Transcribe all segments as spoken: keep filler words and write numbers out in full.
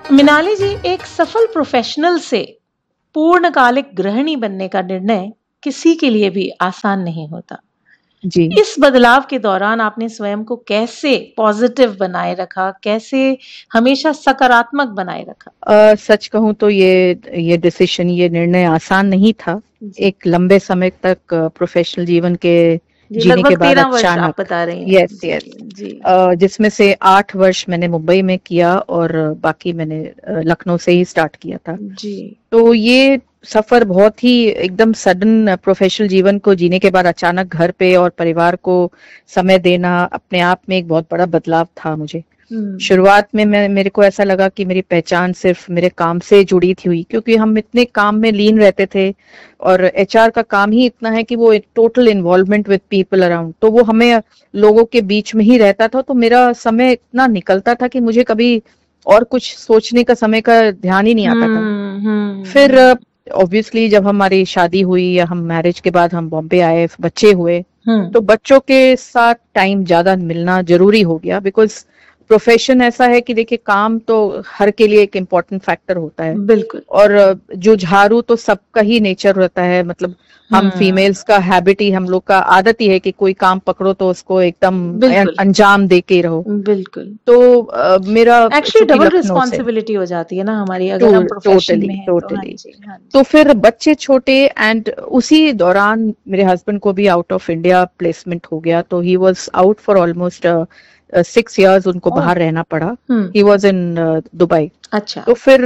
मिनाली जी, एक सफल प्रोफेशनल से पूर्णकालिक गृहिणी बनने का निर्णय किसी के लिए भी आसान नहीं होता। जी। इस बदलाव के दौरान आपने स्वयं को कैसे पॉजिटिव बनाए रखा, कैसे हमेशा सकारात्मक बनाए रखा? अ, सच कहूँ तो ये ये डिसीजन, ये निर्णय आसान नहीं था। जी। एक लंबे समय तक प्रोफेशनल जीवन के जी, जीने के लगभग बाद तेरह वर्ष आप अचानक, बता रही हैं। यस जी, यस, जी। अ, जिसमें से आठ वर्ष मैंने मुंबई में किया और बाकी मैंने अ, लखनऊ से ही स्टार्ट किया था। जी। तो ये सफर बहुत ही एकदम सडन प्रोफेशनल जीवन को जीने के बाद अचानक घर पे और परिवार को समय देना अपने आप में एक बहुत बड़ा बदलाव था मुझे। हम्म, शुरुआत में मैं मेरे को ऐसा लगा कि मेरी पहचान सिर्फ मेरे काम से जुड़ी थी हुई, क्योंकि हम इतने काम में लीन रहते थे और एचआर का काम ही इतना है कि वो total involvement with people around, तो वो हमें लोगों के बीच में ही रहता था। तो मेरा समय इतना निकलता था कि मुझे कभी और कुछ सोचने का समय का ध्यान ही नहीं आता था। हम्म, हम्म, फिर ऑब्वियसली जब हमारी शादी हुई या हम मैरिज के बाद हम बॉम्बे आए, बच्चे हुए, हम्म, तो बच्चों के साथ टाइम ज्यादा मिलना जरूरी हो गया। बिकॉज प्रोफेशन ऐसा है कि देखिए, काम तो हर के लिए एक इम्पोर्टेंट फैक्टर होता है बिल्कुल। और जो झाड़ू तो सबका ही नेचर रहता है। मतलब हम हम्म, फीमेल्स का हैबिट ही, हम लोग का आदत ही है कि कोई काम पकड़ो तो उसको एकदम बिल्कुल। अंजाम दे के रहो। बिल्कुल। तो अ, मेरा एक्चुअली चूंकि डबल लखनऊ से रिस्पॉन्सिबिलिटी हो जाती है ना हमारी, अगर हम प्रोफेशन टोटली में हैं तो। हाँ टोटली जी, हाँ जी। तो फिर बच्चे छोटे एंड उसी दौरान मेरे हस्बैंड को भी आउट ऑफ इंडिया प्लेसमेंट हो गया, तो he was out for almost six years, उनको ओह! बाहर रहना पड़ा। हम्म, ही वाज इन दुबई। अच्छा। तो फिर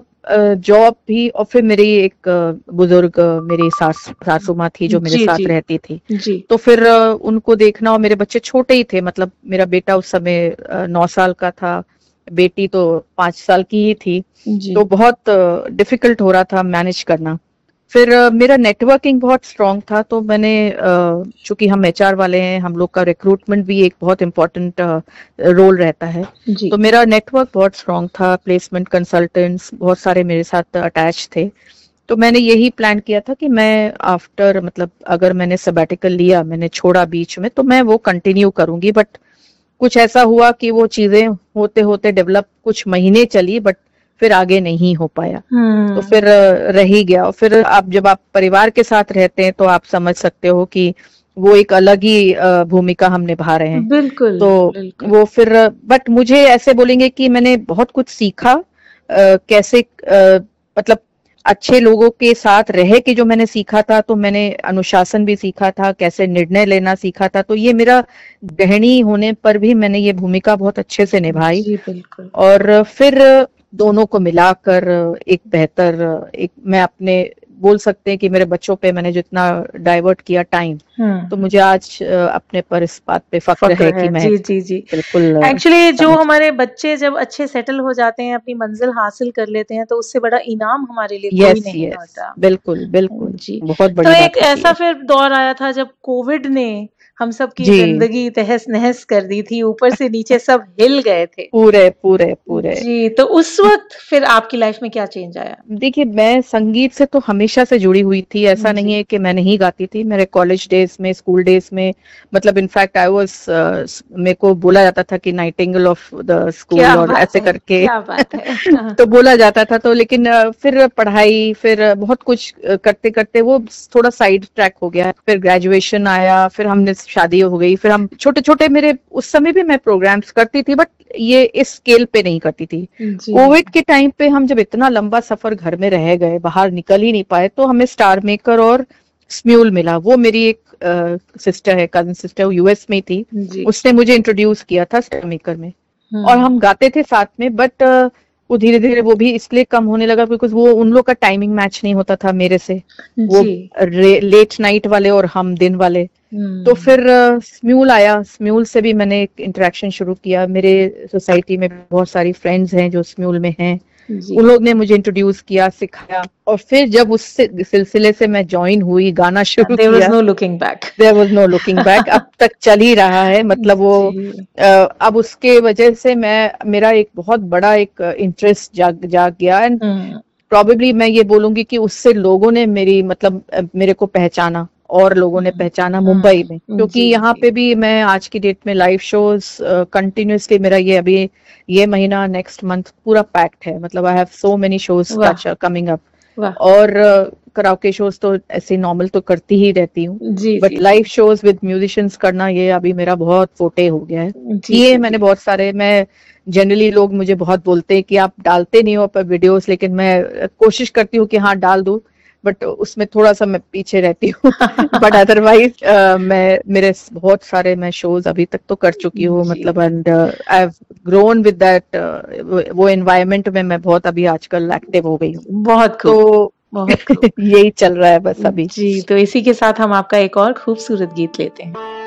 जॉब भी, और फिर मेरी एक अ, बुजुर्ग अ, मेरी सास सासू माँ थी जो मेरे जी, साथ जी, रहती थी। जी। तो फिर अ, उनको देखना, और मेरे बच्चे छोटे ही थे। मतलब मेरा बेटा उस समय अ, नौ साल का था, बेटी तो पांच साल की ही थी। जी। तो बहुत डिफिकल्ट हो रहा था मैनेज करना। फिर अ, मेरा नेटवर्किंग बहुत स्ट्रांग था, तो मैंने अ, चूंकि हम एचआर वाले हैं, हम लोग का रिक्रूटमेंट भी एक बहुत इम्पोर्टेंट रोल रहता है। जी। तो मेरा नेटवर्क बहुत स्ट्रांग था, प्लेसमेंट कंसल्टेंट्स बहुत सारे मेरे साथ अटैच थे। तो मैंने यही प्लान किया था कि मैं आफ्टर, मतलब अगर मैंने सबैटिकल लिया, मैंने छोड़ा बीच में, तो मैं वो कंटिन्यू करूंगी। बट कुछ ऐसा हुआ कि वो चीजें होते होते डेवलप कुछ महीने चली, बट फिर आगे नहीं हो पाया। तो हम्म, फिर अ, रह ही गया। और फिर आप जब आप परिवार के साथ रहते हैं तो आप समझ सकते हो कि वो एक अलग ही अ, भूमिका हम निभा रहे हैं। बिल्कुल, तो बिल्कुल। वो फिर, बट मुझे ऐसे बोलेंगे कि मैंने बहुत कुछ सीखा। अ, कैसे अ, मतलब अच्छे लोगों के साथ रह के जो मैंने सीखा था, तो मैंने अनुशासन भी सीखा था, कैसे निर्णय लेना सीखा था। तो ये मेरा गृहिणी होने पर भी मैंने ये भूमिका बहुत अच्छे से निभाई। जी, बिल्कुल। और फिर दोनों को मिलाकर एक बेहतर, एक मैं अपने बोल सकते हैं कि मेरे बच्चों पे मैंने जितना डाइवर्ट किया टाइम, हम्म, तो मुझे आज अ, अपने पर इस बात पे फक्र फक्र है है। कि मैं जी, जी, जी। बिल्कुल अ, एक्चुअली जो समझ। हमारे बच्चे जब अच्छे सेटल हो जाते हैं, अपनी मंजिल हासिल कर लेते हैं, तो उससे बड़ा इनाम हमारे लिए कोई यस नहीं यस, होता। बिल्कुल बिल्कुल, जी। बहुत तो बड़ी एक बात होती ऐसा है। फिर दौर आया था जब कोविड ने हम सबकी जी, जिंदगी तहस-नहस कर दी थी, ऊपर से नीचे सब हिल गए थे। पूरे पूरे पूरे। जी, तो उस वक़्त फिर आपकी लाइफ में क्या चेंज आया? देखिए, मैं संगीत से तो हमेशा से जुड़ी हुई थी। ऐसा जी। नहीं है कि मैं नहीं गाती थी। मेरे कॉलेज डेज में, स्कूल डेज में, मतलब इनफैक्ट आई वाज, मेरे को बोला जाता था कि नाइटिंगेल ऑफ द क्या स्कूल और बात ऐसे है! करके क्या बात है! हाँ। तो बोला जाता था। तो लेकिन अ, फिर पढ़ाई, फिर बहुत कुछ करते करते वो थोड़ा साइड ट्रैक हो गया। फिर ग्रेजुएशन आया, फिर हमने शादी हो गई, फिर हम छोटे छोटे, मेरे उस समय भी मैं प्रोग्राम्स करती थी, बट ये इस स्केल पे नहीं करती थी। जी। कोविड के टाइम पे हम जब इतना लंबा सफर घर में रह गए, बाहर निकल ही नहीं पाए, तो हमें स्टार मेकर और स्म्यूल मिला। वो मेरी एक सिस्टर है, कजन सिस्टर, वो यूएस में थी। जी। उसने मुझे इंट्रोड्यूस किया था स्टार मेकर में, और हुँ। हम गाते थे साथ में। बट वो धीरे धीरे वो भी इसलिए कम होने लगा बिकॉज वो, उन लोग का टाइमिंग मैच नहीं होता था मेरे से। वो जी। लेट नाइट वाले और हम दिन वाले। तो हुँ। फिर अ, स्म्यूल आया। स्म्यूल से भी मैंने एक इंटरेक्शन शुरू किया। मेरे सोसाइटी में बहुत सारी फ्रेंड्स हैं जो स्म्यूल में हैं। जी। उन लोग ने मुझे इंट्रोड्यूस किया, सिखाया, और फिर जब उस सिलसिले से मैं ज्वाइन हुई, गाना शुरू देयर वाज़ किया, no looking back. There was no looking back. अब तक चल ही रहा है। मतलब वो जी। अ, अब उसके वजह से मैं, मेरा एक बहुत बड़ा एक इंटरेस्ट जाग जाग गया। And hmm. प्रॉबेबली मैं ये बोलूंगी कि उससे लोगों ने मेरी, मतलब अ, मेरे को पहचाना, और लोगों ने पहचाना मुंबई में, क्योंकि जी, यहाँ जी। पे भी मैं आज की डेट में लाइव शोज कंटिन्यूअसली, मेरा ये अभी ये महीना नेक्स्ट मंथ पूरा पैक्ड है, मतलब I have so many shows वाह, कमिंग अप। वाह। और कराओके शोज तो ऐसे नॉर्मल तो करती ही रहती हूँ, जी, but ji, live ji. Shows with musicians करना ये अभी मेरा बहुत फोटे हो गया है। जी, किए जी, मैंने जी। बहुत सारे, मैं जनरली लोग मुझे बहुत बोलते हैं कि आप डालते नहीं हो पर वीडियोस, लेकिन मैं कोशिश करती हूँ कि हाँ डाल दूं, बट उसमें थोड़ा सा मैं पीछे रहती हूँ। बट अदरवाइज मैं मेरे बहुत सारे मैं शोज अभी तक तो कर चुकी हूँ, जी, मतलब and I have grown with that, वो एनवायरनमेंट में मैं बहुत अभी आजकल एक्टिव हो गई हूँ। बहुत खूब, तो बहुत खूब। यही चल रहा है बस अभी। जी, तो इसी के साथ हम आपका एक और खूबसूरत गीत लेते हैं।